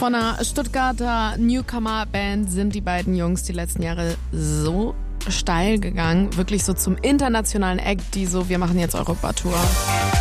Von einer Stuttgarter Newcomer-Band sind die beiden Jungs die letzten Jahre so steil gegangen. Wirklich so zum internationalen Act, die so, wir machen jetzt Europa-Tour.